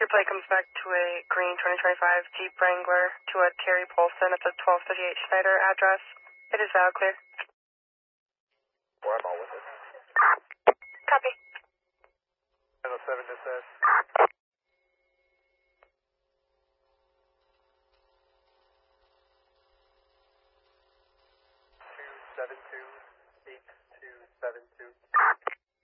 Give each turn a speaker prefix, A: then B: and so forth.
A: plate comes back to a green 2025 Jeep Wrangler to a Terry Polson at the 1238 Schneider address. It is valid clear.
B: Where I'm all with it.
A: Copy.
B: 707 dispatch. 272-8272.